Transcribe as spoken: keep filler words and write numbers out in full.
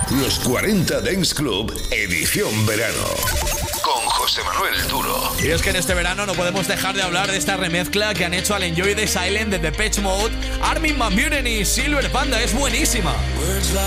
Los cuarenta Dance Club, edición verano. Con José Manuel Duro. Y es que en este verano no podemos dejar de hablar de esta remezcla que han hecho al Enjoy the Silence de Depeche Mode, Armin van Buuren y Silver Panda. Es buenísima.